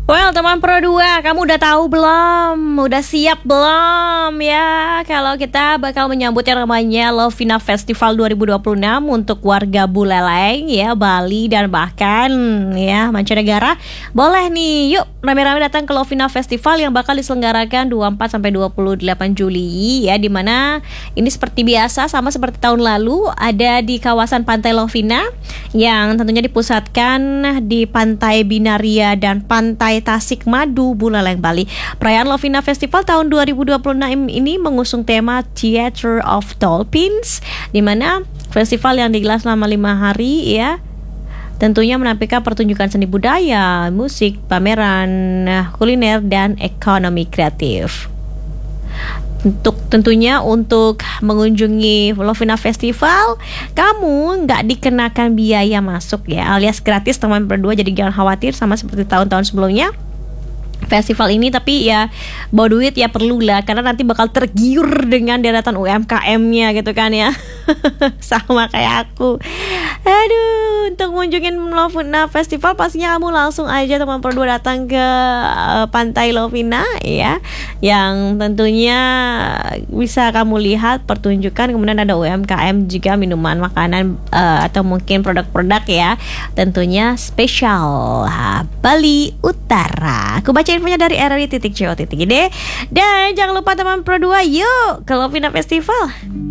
Well, teman Pro 2, kamu udah tahu belum? Udah siap belum ya? Kalau kita bakal menyambut yang namanya Lovina Festival 2026 untuk warga Buleleng ya, Bali dan bahkan ya mancanegara. Boleh nih, yuk rame-rame datang ke Lovina Festival yang bakal diselenggarakan 24 sampai 28 Juli ya, dimana ini seperti biasa sama seperti tahun lalu ada di kawasan Pantai Lovina yang tentunya dipusatkan di Pantai Binaria dan Pantai Tasikmadu, Buleleng, Bali. Perayaan Lovina Festival tahun 2026 ini mengusung tema Theater of Dolphins, di mana festival yang digelar selama 5 hari ya, tentunya menampilkan pertunjukan seni budaya, musik, pameran kuliner, dan ekonomi kreatif. Tentunya untuk mengunjungi Lovina Festival, kamu nggak dikenakan biaya masuk ya, alias gratis teman berdua, jadi jangan khawatir sama seperti tahun-tahun sebelumnya. Festival ini tapi ya bawa duit ya perlu lah, karena nanti bakal tergiur dengan deretan UMKM-nya gitu kan ya. Sama kayak aku. Aduh, untuk mengunjungin Lovina Festival pastinya kamu langsung aja teman berdua datang ke Pantai Lovina ya, yang tentunya bisa kamu lihat pertunjukan, kemudian ada UMKM juga, minuman, makanan atau mungkin produk-produk ya, tentunya spesial Bali Utara. Aku baca infonya dari rri.co.id. Dan jangan lupa teman Pro 2, yuk ke Lovina Festival.